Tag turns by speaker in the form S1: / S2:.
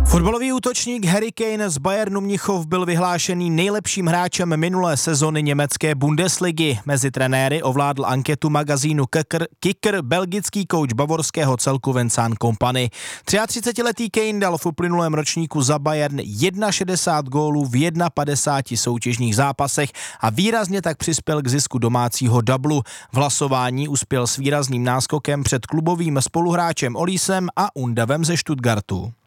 S1: Fotbalový útočník Harry Kane z Bayernu Mnichov byl vyhlášený nejlepším hráčem minulé sezony německé Bundesligy. Mezi trenéry ovládl anketu magazínu Kicker belgický kouč bavorského celku Vincent Kompany. 33letý Kane dal v uplynulém ročníku za Bayern 61 gólů v 51 soutěžních zápasech a výrazně tak přispěl k zisku domácího dublu. V hlasování uspěl s výrazným náskokem před klubovým spoluhráčem Olisem a Undavem ze Stuttgartu.